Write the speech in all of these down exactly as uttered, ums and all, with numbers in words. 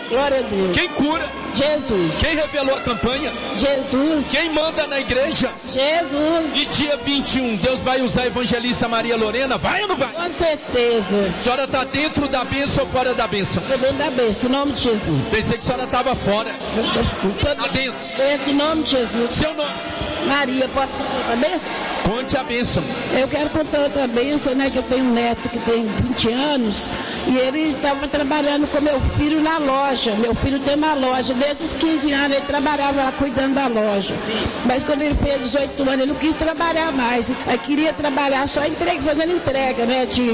Glória a Deus. Quem cura? Jesus. Quem revelou a campanha? Jesus. Quem manda na igreja? Jesus. E dia vinte e um, Deus vai usar a evangelista Maria Lorena? Vai ou não vai? Com certeza. A senhora está dentro da bênção ou fora da bênção? Estou dentro da bênção, em nome de Jesus. Pensei que a senhora estava fora. Está dentro. Dentro, em nome de Jesus. Seu nome? Maria, posso contar a bênção? Conte a bênção. Eu quero contar outra bênção, né? Que eu tenho um neto que tem vinte anos e ele estava trabalhando com meu filho na loja. Meu filho tem uma loja. Desde os quinze anos ele trabalhava lá cuidando da loja. Mas quando ele fez dezoito anos, ele não quis trabalhar mais. Aí queria trabalhar só entrega, fazendo entrega, né? De...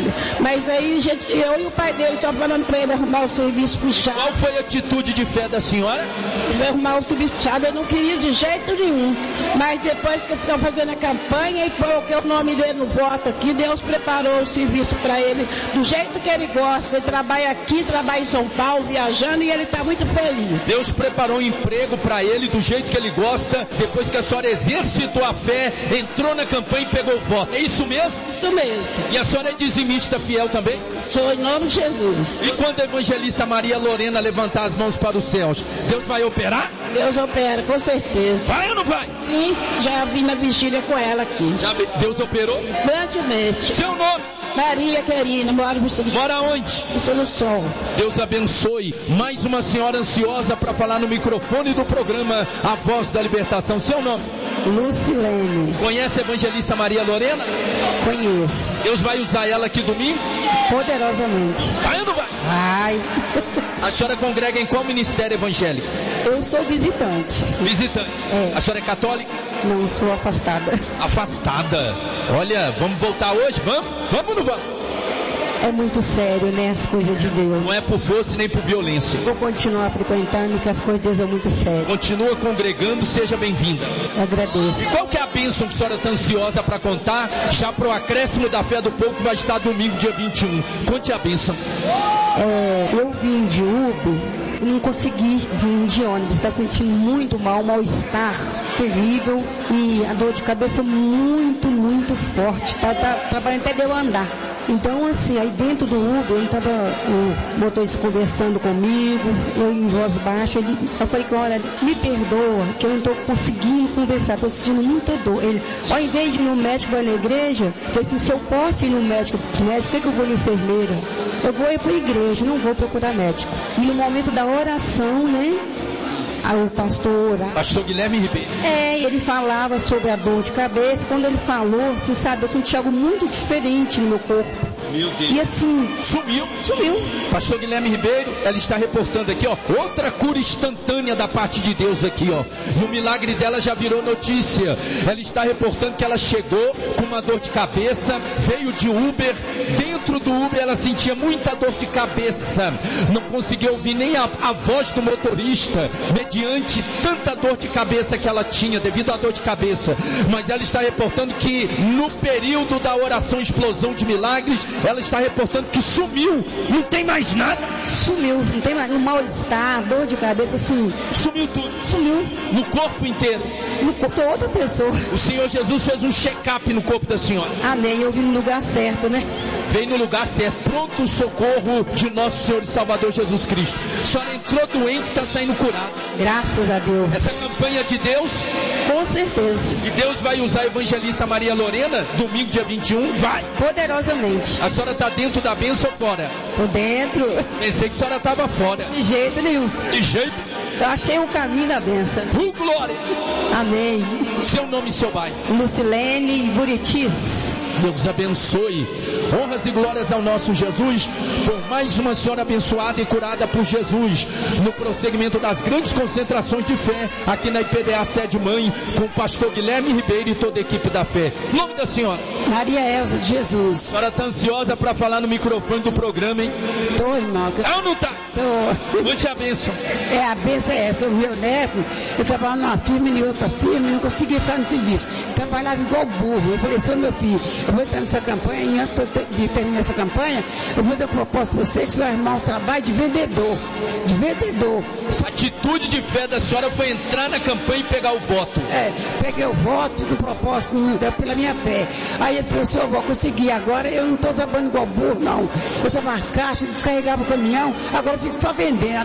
Mas aí gente, eu e o pai dele estão falando para ele arrumar o serviço puxado. Qual foi a atitude de fé da senhora? Ele arrumar o serviço puxado, eu não queria de jeito nenhum. Mas depois que eu estou fazendo a campanha e coloquei o nome dele no voto aqui, Deus preparou o serviço para ele do jeito que ele gosta. Ele trabalha aqui, trabalha em São Paulo, viajando, e ele está muito feliz. Deus preparou um emprego para ele do jeito que ele gosta, depois que a senhora exercitou a fé, entrou na campanha e pegou o voto. É isso mesmo? Isso mesmo. E a senhora é dizimista fiel também? Sou, em nome de Jesus. E quando a evangelista Maria Lorena levantar as mãos para os céus, Deus vai operar? Deus opera, com certeza. Vai ou não vai? Sim, já vim na vigília com ela aqui. Já Deus operou? Grandemente. Seu nome? Maria Querina, mora no Vista do Sol. Mora onde? Vista do Sol. Deus abençoe. Mais uma senhora ansiosa para falar no microfone do programa A Voz da Libertação. Seu nome? Lucilene. Conhece a evangelista Maria Lorena? Conheço. Deus vai usar ela aqui domingo? Poderosamente. Vai ou não vai? Vai. A senhora congrega em qual ministério evangélico? Eu sou visitante. Visitante. É. A senhora é católica? Não, sou afastada. Afastada. Olha, vamos voltar hoje? Vamos? Vamos ou não vamos? É muito sério, né? As coisas de Deus. Não é por força nem por violência. Vou continuar frequentando, porque as coisas de Deus são muito sérias. Continua congregando, seja bem-vinda. Agradeço. Qual que é a bênção que a senhora está ansiosa para contar, já para o acréscimo da fé do povo que vai estar domingo, dia vinte e um? Conte a bênção. É, eu vim de Uber, não consegui vir de ônibus. Está sentindo muito mal, um mal-estar terrível e a dor de cabeça muito, muito forte. Tá, tá trabalhando até de eu andar. Então, assim, aí dentro do Uber, ele tava, o motorista conversando comigo, eu em voz baixa, ele, eu falei que, olha, me perdoa, que eu não estou conseguindo conversar, estou sentindo muita dor. Ele, ao invés de ir no médico, vai na igreja, eu falei assim, se eu posso ir no médico, médico, por que, que eu vou na enfermeira? Eu vou ir para a igreja, não vou procurar médico. E no momento da oração, né? O pastor... Pastor Guilherme Ribeiro. É, ele falava sobre a dor de sabe, quando ele falou, assim, sabe, eu senti algo muito diferente no meu corpo. Meu Deus. E assim... Sumiu. Sumiu. Pastor Guilherme Ribeiro, ela está reportando aqui, ó, outra cura instantânea da parte de Deus aqui, ó. E o milagre dela já virou notícia. Ela está reportando que ela chegou com uma dor de cabeça, veio de Uber, dentro do Uber ela sentia muita dor de cabeça. Não conseguia ouvir nem a, a voz do motorista, mediante tanta dor de cabeça que ela tinha, devido à dor de cabeça. Mas ela está reportando que no período da oração Explosão de Milagres, ela está reportando que sumiu, não tem mais nada. Sumiu, não tem mais, um mal-estar, dor de cabeça, assim. Sumiu tudo. Sumiu. No corpo inteiro. No corpo de outra pessoa. O Senhor Jesus fez um check-up no corpo da senhora. Amém, eu vim no lugar certo, né? Veio no lugar certo, pronto o socorro de nosso Senhor e Salvador Jesus Cristo. A senhora entrou doente e está saindo curada. Graças a Deus. Essa campanha de Deus? Com certeza. E Deus vai usar a evangelista Maria Lorena, domingo dia vinte e um? Vai. Poderosamente. A senhora está dentro da bênção ou fora? Por dentro. Pensei que a senhora estava fora. De jeito nenhum. De jeito? Eu achei um caminho da bênção. Uh, glória. Amém. Seu nome e seu bairro? Lucilene Buritis. Deus abençoe. Honras e glórias ao nosso Jesus, por mais uma senhora abençoada e curada por Jesus, no prosseguimento das grandes concentrações de fé, aqui na I P D A Sede Mãe, com o pastor Guilherme Ribeiro e toda a equipe da fé. Nome da senhora? Maria Elza de Jesus. A senhora está ansiosa para falar no microfone do programa, hein? Tô, irmão. Ah, não tá? Tô. Muita bênção. É, a bênção é essa. O meu neto, eu trabalhava numa firma e em outra firma e não conseguia ficar no serviço. Trabalhava igual burro. Eu falei, seu meu filho, eu vou entrar nessa campanha e antes de terminar essa campanha, eu vou dar propósito para você que você vai arrumar um trabalho de vendedor. De vendedor. A atitude de fé da senhora foi entrar na campanha e pegar o voto. É, peguei o voto, fiz o propósito pela minha fé. Aí ele falou, senhor, eu vou conseguir. Agora eu não estou trabalhando igual burro, não. Eu estava na caixa, descarregava o caminhão, agora eu fico só vendendo.